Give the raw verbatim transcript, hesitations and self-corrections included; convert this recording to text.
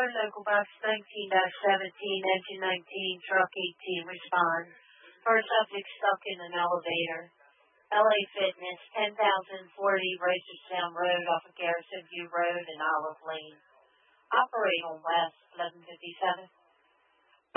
Local Box nineteen seventeen, Engine nineteen, Truck eighteen, respond. For a subject stuck in an elevator. L A Fitness, ten thousand forty Reisterstown Road off of Garrison View Road and Olive Lane. Operate on West, eleven fifty-seven.